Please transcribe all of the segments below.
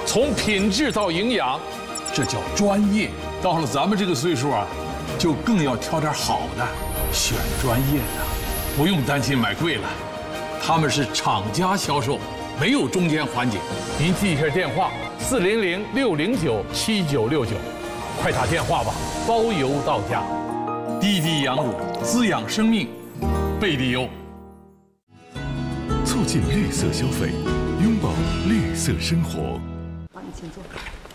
从品质到营养，这叫专业。到了咱们这个岁数啊，就更要挑点好的，选专业的，不用担心买贵了。他们是厂家销售，没有中间环节。您记一下电话：400-609-7969，快打电话吧，包邮到家。滴滴羊乳滋养生命，贝利优。 促进绿色消费，拥抱绿色生活。 帮你请坐。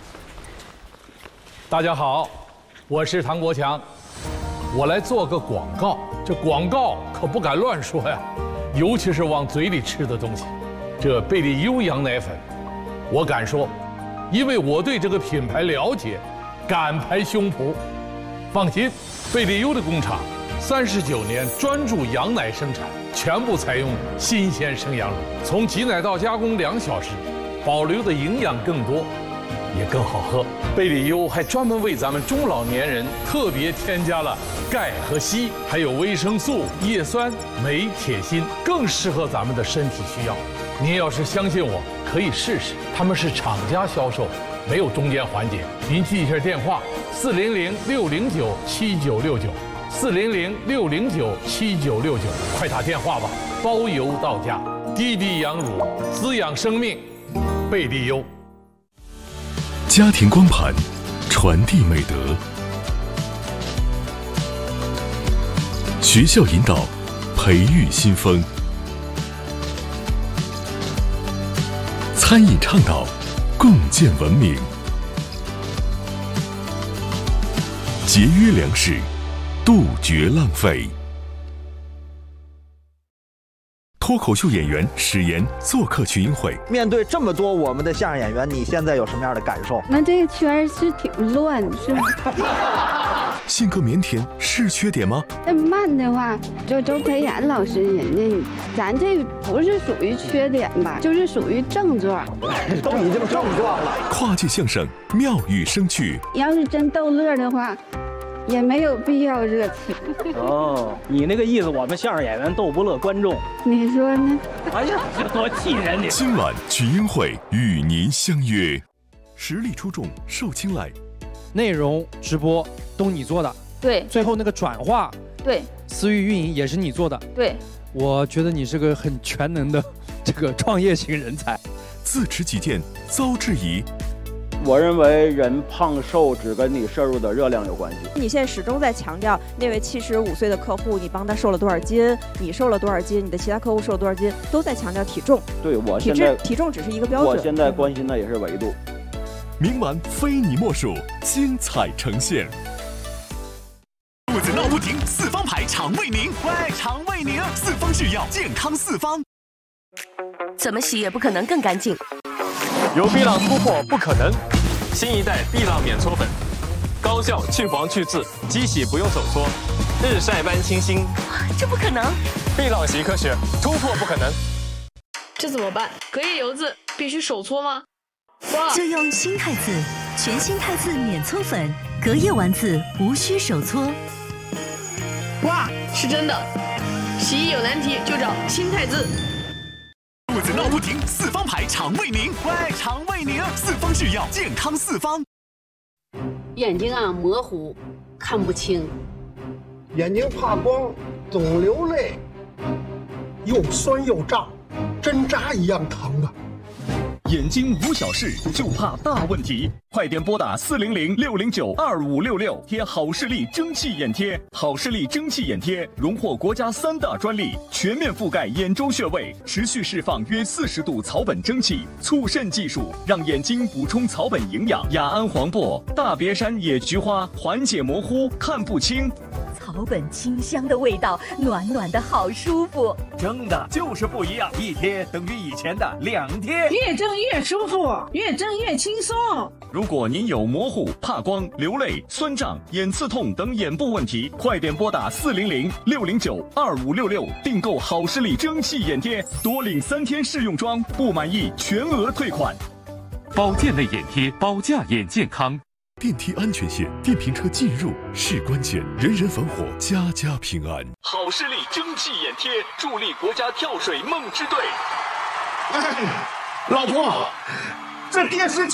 大家好，我是唐国强，我来做个广告。这广告可不敢乱说呀，尤其是往嘴里吃的东西。这贝利优羊奶粉，我敢说，因为我对这个品牌了解，敢拍胸脯。放心，贝利优的工厂39年专注羊奶生产，全部采用新鲜生羊乳，从挤奶到加工2小时，保留的营养更多，也更好喝。贝利优还专门为咱们中老年人特别添加了钙和硒，还有维生素、叶酸、镁、铁、锌，更适合咱们的身体需要。您要是相信我，可以试试。他们是厂家销售，没有中间环节。您记一下电话：400-609-7969，400-609-7969，快打电话吧，包邮到家。滴滴羊乳滋养生命，贝利优。 家庭光盘，传递美德；学校引导，培育新风；餐饮倡导，共建文明；节约粮食，杜绝浪费。脱口秀演员史岩做客群英会。 面对这么多我们的相声演员，你现在有什么样的感受？ 那这个圈是挺乱，是吗？ 性格腼腆是缺点吗？ 那慢的话，就周培炎老师人家，咱这不是属于缺点吧，就是属于症状。 都已经症状了。 跨界相声妙语生趣。 要是真逗乐的话，也没有必要热情。 哦，你那个意思，我们相声演员逗不乐观众， 你说呢？ 哎呀，这多气人！你今晚群英会与您相约，实力出众，受青睐， 内容直播都你做的， 对， 最后那个转化， 对， 私域运营也是你做的， 对。 我觉得你是个很全能的这个创业型人才。 自持己见，遭质疑。 我认为人胖瘦只跟你摄入的热量有关系。 你现在始终在强调那位75岁的客户，你帮他瘦了多少斤，你瘦了多少斤，你的其他客户瘦了多少斤，都在强调体重。 对，我现在体重只是一个标准。 我现在关心的也是维度。 明晚非你莫属，精彩呈现。肚子闹不停，四方牌肠胃宁，喂，肠胃宁，四方是药，健康四方。 怎么洗也不可能更干净。 由碧浪突破不可能，新一代碧浪免搓粉，高效去黄去渍，机洗不用手搓，日晒般清新。 这不可能！ 碧浪洗科学，突破不可能。 这怎么办？隔夜油渍必须手搓吗？ 就用新汰渍，全新汰渍免搓粉，隔夜完渍无需手搓。 哇，是真的！洗衣有难题就找新汰渍。 肚子闹不停，四方牌肠胃宁，喂，肠胃宁，四方是药，健康四方。 眼睛啊模糊，看不清， 眼睛怕光，总流泪，又酸又胀，针扎一样疼啊。 眼睛无小事，就怕大问题。快点拨打400-609-2566，贴好视力蒸汽眼贴。好视力蒸汽眼贴荣获国家3大专利，全面覆盖眼周穴位，持续释放约40度草本蒸汽，促渗技术让眼睛补充草本营养。雅安黄柏、大别山野菊花缓解模糊看不清。 草本清香的味道，暖暖的好舒服。 蒸的就是不一样，一贴等于以前的2贴， 越蒸越舒服，越蒸越轻松。 如果您有模糊、怕光、流泪、酸胀、眼刺痛等眼部问题，快点拨打400-609-2566订购好视力蒸汽眼贴，多领3天试用装，不满意全额退款。 保健类眼贴，保驾眼健康。 电梯安全线，电瓶车进入是关键，人人防火，家家平安。 好视力蒸汽眼贴，助力国家跳水梦之队。 老婆，这电视。